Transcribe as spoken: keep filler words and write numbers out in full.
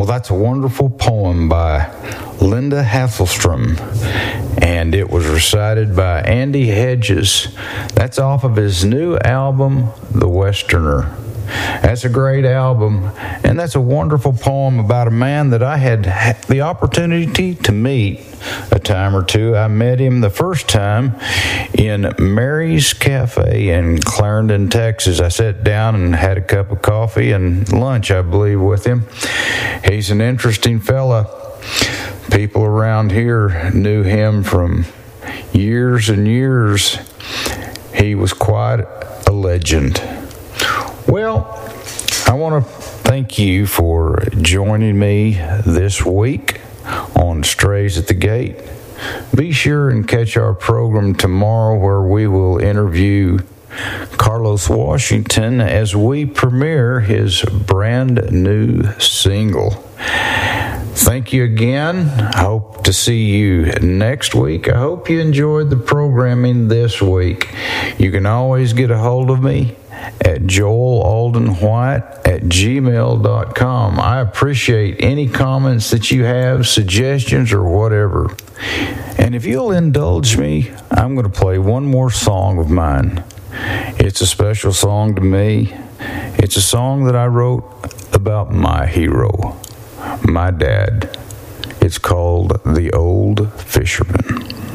Well, that's a wonderful poem by Linda Hasselstrom, and it was recited by Andy Hedges. That's off of his new album, The Westerner. That's a great album, and that's a wonderful poem about a man that I had the opportunity to meet a time or two. I met him the first time in Mary's Cafe in Clarendon, Texas. I sat down and had a cup of coffee and lunch, I believe, with him. He's an interesting fella. People around here knew him from years and years. He was quite a legend. Well, I want to thank you for joining me this week on Strays at the Gate. Be sure and catch our program tomorrow where we will interview Carlos Washington as we premiere his brand new single. Thank you again. I hope to see you next week. I hope you enjoyed the programming this week. You can always get a hold of me at joel alden white at gmail dot com. I appreciate any comments that you have, suggestions, or whatever. And if you'll indulge me, I'm going to play one more song of mine. It's a special song to me. It's a song that I wrote about my hero, my dad. It's called The Old Fisherman.